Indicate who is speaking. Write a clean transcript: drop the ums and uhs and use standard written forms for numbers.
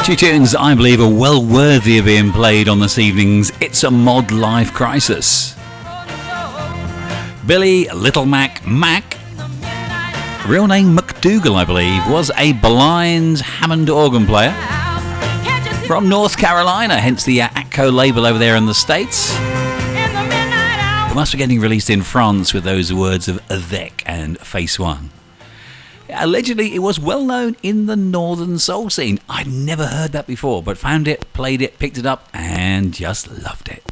Speaker 1: Two tunes I believe are well worthy of being played on this evening's It's a Mod Life Crisis. Billy Little Mac, real name McDougall I believe, was a blind Hammond organ player from North Carolina, hence the ATCO label over there in the States. It must be getting released in France with those words of Avec and Face One. Allegedly, it was well known in the northern soul scene. I'd never heard that before, but found it, played it, picked it up, and just loved it.